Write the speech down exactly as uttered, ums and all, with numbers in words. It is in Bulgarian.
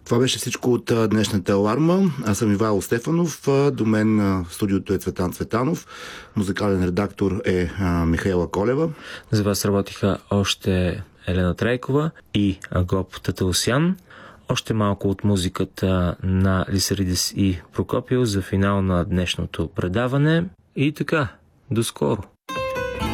Това беше всичко от днешната аларма. Аз съм Ивайло Стефанов. До мен в студиото е Цветан Цветанов. Музикален редактор е Михаела Колева. За вас работиха още Елена Трайкова и Агоп Татаусян. Още малко от музиката на Лисаридис и Прокопио за финал на днешното предаване. И така, до скоро!